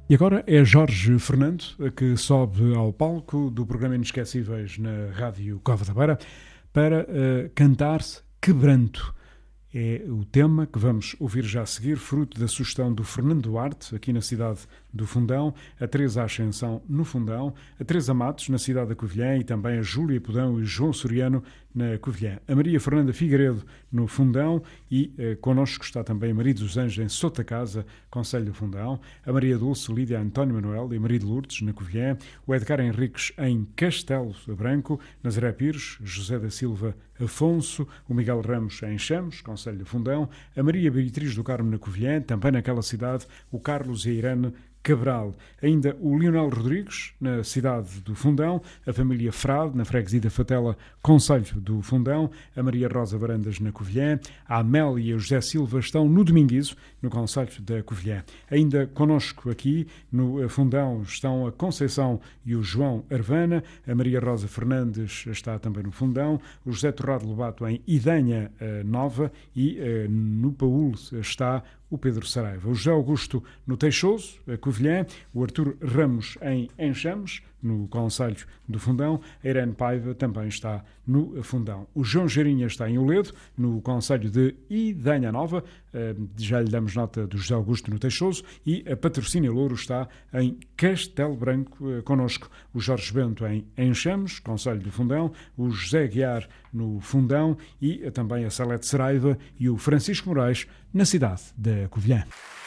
E agora é Jorge Fernando que sobe ao palco do programa Inesquecíveis na Rádio Cova da Beira para cantar-se Quebranto. É o tema que vamos ouvir já a seguir, fruto da sugestão do Fernando Duarte, aqui na cidade do Fundão, a Teresa Ascensão no Fundão, a Teresa Matos na cidade da Covilhã e também a Júlia Podão e João Soriano na Covilhã. A Maria Fernanda Figueiredo no Fundão e connosco está também a Maria dos Anjos em Sota Casa, Concelho do Fundão, a Maria Dulce, Lídia António Manuel e a Maria de Lourdes na Covilhã, o Edgar Henriques em Castelo Branco, Nazaré Pires, José da Silva Afonso, o Miguel Ramos em Chamos, Concelho do Fundão, a Maria Beatriz do Carmo na Covilhã, também naquela cidade, o Carlos e a Irene Cabral. Ainda o Leonel Rodrigues, na cidade do Fundão, a família Frade, na freguesia da Fatela, Concelho do Fundão, a Maria Rosa Varandas, na Covilhã, a Amélia e o José Silva estão no Dominguizo, no Concelho da Covilhã. Ainda connosco aqui, no Fundão, estão a Conceição e o João Arvana, a Maria Rosa Fernandes está também no Fundão, o José Torrado Lobato em Idanha Nova e no Paúl está o Pedro Saraiva, o José Augusto no Teixoso, a Covilhã, o Artur Ramos em Enxames, no Concelho do Fundão, a Irene Paiva também está no Fundão. O João Geirinha está em Oledo, no Concelho de Idanha Nova, já lhe damos nota do José Augusto no Teixoso, e a Patrocínio Louro está em Castelo Branco, connosco. O Jorge Bento em Enxames, Concelho do Fundão, o José Guiar no Fundão e também a Salete Saraiva e o Francisco Moraes na cidade da Covilhã.